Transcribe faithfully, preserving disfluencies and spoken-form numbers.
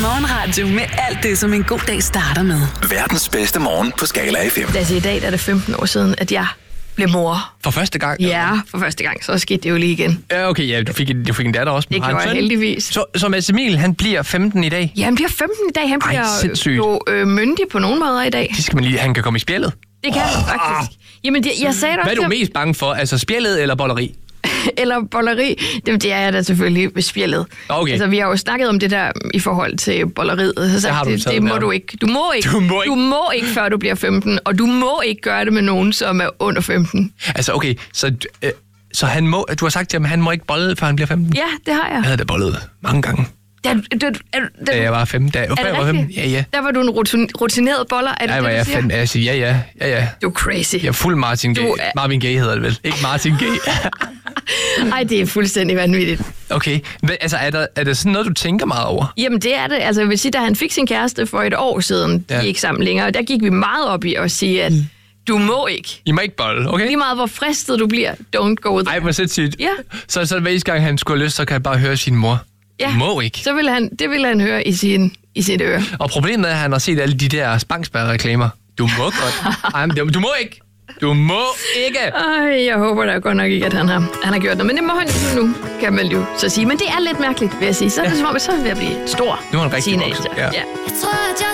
morgenradio med alt det, som en god dag starter med. Verdens bedste morgen på Skala F M. Lad os sige, i dag er det femten år siden, at jeg blev mor. For første gang? Ja, for første gang. Så skete det jo lige igen. Ja, okay, ja, du fik, du fik en datter også. Det gjorde jeg heldigvis. Så, så Mads Emil, han bliver femten i dag? Ja, han bliver femten i dag. Han Ej, bliver sindssygt. jo øh, myndig på nogle måder i dag. Det skal man lige, han kan komme i spjældet. Det kan han faktisk. Jamen, det, jeg sagde det også. Hvad er du mest bange for? Altså spjældet eller bolleri? Eller bolleri. Det, det er jeg da selvfølgelig ved spjældet. Okay. Altså, vi har jo snakket om det der i forhold til bolleriet. Så sagt, har du det, taget det må med. du ikke. Du må ikke. Du må ikke. Du må ikke, før du bliver femten. Og du må ikke gøre det med nogen, som er under femten. Altså okay, så, øh, så han må, du har sagt til ham, at han må ikke bolle, før han bliver femten? Ja, det har jeg. Jeg havde da bollet mange gange, Da, da, da, da, da jeg var femten. Da, er det jeg var femten. Ja, ja. Der var du en rutin, rutineret boller, er det Ja, det, var du jeg siger? femten. Jeg siger, ja, ja, ja, ja. Du er crazy. Jeg er fuld Martin Gay. Du er- Marvin Gaye hedder det vel. Ikke Martin Gay. Ej, det er fuldstændig vanvittigt. Okay, men, altså er, der, er det sådan noget, du tænker meget over? Jamen, det er det. Altså, jeg vil sige, da han fik sin kæreste for et år siden, Ja. de gik sammen længere, der gik vi meget op i at sige, at du må ikke. I må ikke bolle, okay? Lige meget, hvor fristet du bliver, don't go there. Ej, hvor sindssygt. Ja. Så, så hver eneste gang, han skulle have lyst, så kan han bare høre sin mor. Ja. Du må ikke. Så vil han, det vil han høre i, sin, i sit øre. Og problemet er, at han har set alle de der Spangsberg-reklamer. Du må godt. Ej, men du må ikke. Du må ikke. Ej, jeg håber da godt nok ikke, at han har, han har gjort noget. Men det må han jo nu, kan man jo så sige. Men det er lidt mærkeligt, vil jeg sige. Så er det som om, at så er han ved at blive stor Nu er han rigtig teenager. voksen, ja. Ja. Jeg tror, at jeg